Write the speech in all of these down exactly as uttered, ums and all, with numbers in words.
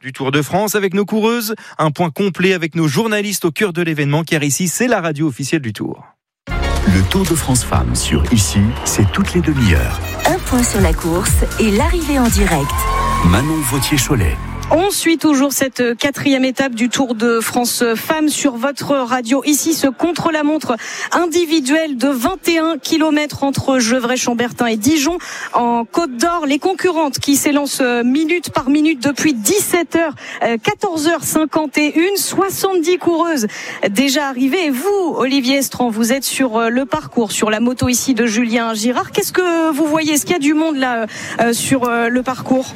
du Tour de France avec nos coureuses. Un point complet avec nos journalistes au cœur de l'événement, car ici, c'est la radio officielle du Tour. Le Tour de France Femmes sur Ici, c'est toutes les demi-heures. Un point sur la course et l'arrivée en direct. Manon Vautier-Cholet. On suit toujours cette quatrième étape du Tour de France Femmes sur votre radio. Ici, ce contre-la-montre individuel de vingt et un kilomètres entre Gevrey-Chambertin et Dijon en Côte d'Or. Les concurrentes qui s'élancent minute par minute depuis dix-sept heures, quatorze heures cinquante et une, soixante-dix coureuses déjà arrivées. Et vous, Olivier Estran, vous êtes sur le parcours, sur la moto ici de Julien Girard. Qu'est-ce que vous voyez? Est-ce qu'il y a du monde là sur le parcours?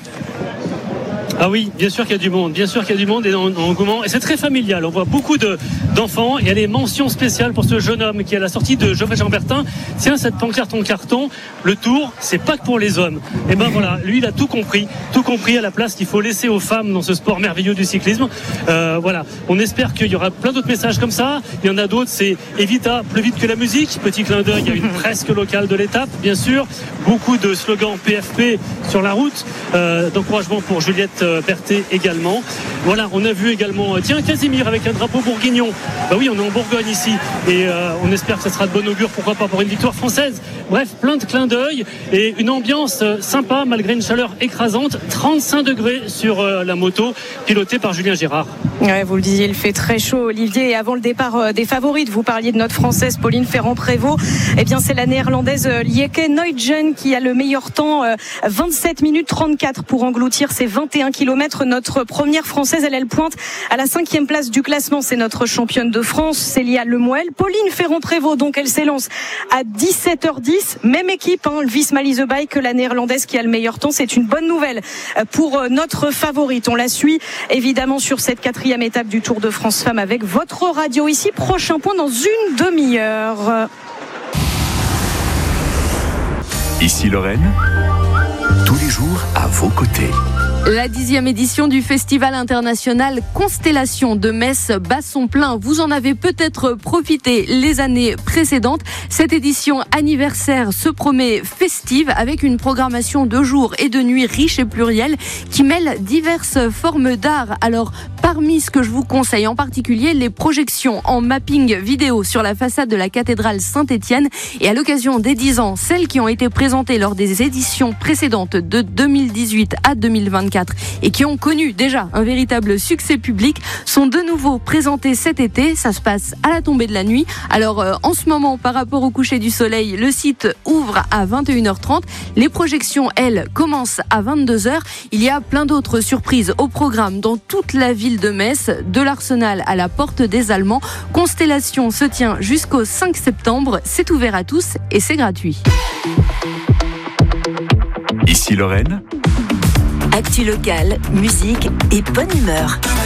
Ah oui, bien sûr qu'il y a du monde, bien sûr qu'il y a du monde et en engouement. Et c'est très familial. On voit beaucoup de, d'enfants. Il y a des mentions spéciales pour ce jeune homme qui est à la sortie de Gevrey-Chambertin. Tiens, cette pancarte en carton, le Tour, c'est pas que pour les hommes. Et ben voilà, lui, il a tout compris, tout compris à la place qu'il faut laisser aux femmes dans ce sport merveilleux du cyclisme. Euh, voilà, on espère qu'il y aura plein d'autres messages comme ça. Il y en a d'autres, c'est Evita, plus vite que la musique. Petit clin d'œil, il y a une presque locale de l'étape, bien sûr. Beaucoup de slogans P F P sur la route, euh, d'encouragement pour Juliette Berthet également. Voilà, on a vu également, tiens, Casimir avec un drapeau bourguignon. Bah oui, on est en Bourgogne ici et euh, on espère que ça sera de bon augure, pourquoi pas pour une victoire française. Bref, plein de clins d'œil et une ambiance sympa malgré une chaleur écrasante. trente-cinq degrés sur euh, la moto pilotée par Julien Girard. Ouais, vous le disiez, il fait très chaud, Olivier. Et avant le départ euh, des favorites, vous parliez de notre française Pauline Ferrand-Prévot. Eh bien, c'est la néerlandaise euh, Lieke Nuytgen qui a le meilleur temps, euh, vingt-sept minutes trente-quatre pour engloutir ses vingt et un kilomètres. Notre première française, elle, elle pointe à la cinquième place du classement. C'est notre championne de France, Célia Lemoel. Pauline Ferrand-Prévot, donc, elle s'élance à dix-sept heures dix. Même équipe, hein, le Visma Leasebike, que la néerlandaise qui a le meilleur temps. C'est une bonne nouvelle pour notre favorite. On la suit évidemment sur cette quatrième étape du Tour de France Femmes avec votre radio ici. Prochain point dans une demi-heure. Ici Lorraine, tous les jours à vos côtés. La dixième édition du Festival international Constellation de Metz bat son plein. Vous en avez peut-être profité les années précédentes. Cette édition anniversaire se promet festive avec une programmation de jour et de nuit riche et plurielle qui mêle diverses formes d'art. Alors, parmi ce que je vous conseille en particulier, les projections en mapping vidéo sur la façade de la cathédrale Saint-Étienne et à l'occasion des dix ans, celles qui ont été présentées lors des éditions précédentes de deux mille dix-huit à deux mille vingt-quatre et qui ont connu déjà un véritable succès public sont de nouveau présentées cet été. Ça se passe à la tombée de la nuit. Alors euh, en ce moment, par rapport au coucher du soleil, le site ouvre à vingt et une heures trente. Les projections, elles, commencent à vingt-deux heures. Il y a plein d'autres surprises au programme dans toute la ville de Metz, de l'Arsenal à la Porte des Allemands. Constellation se tient jusqu'au cinq septembre. C'est ouvert à tous et c'est gratuit. Ici Lorraine. Actu locale, musique et bonne humeur.